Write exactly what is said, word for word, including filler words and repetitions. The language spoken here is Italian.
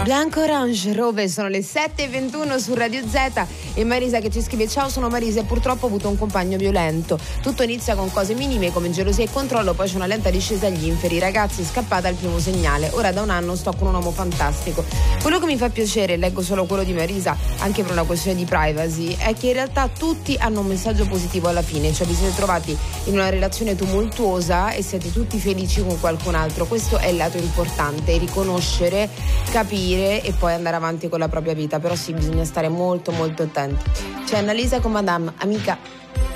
Blanco Orange Rove, sono le sette e ventuno su Radio Z e Marisa che ci scrive: ciao, sono Marisa e purtroppo ho avuto un compagno violento. Tutto inizia con cose minime come gelosia e controllo, poi c'è una lenta discesa agli inferi. Ragazzi, scappata al primo segnale. Ora da un anno sto con un uomo fantastico. Quello che mi fa piacere, leggo solo quello di Marisa anche per una questione di privacy, è che in realtà tutti hanno un messaggio positivo alla fine, cioè vi siete trovati in una relazione tumultuosa e siete tutti felici con qualcun altro. Questo è il lato importante, riconoscere, capire e poi andare avanti con la propria vita. Però sì, bisogna stare molto molto attenti. C'è Annalisa con Madame, amica.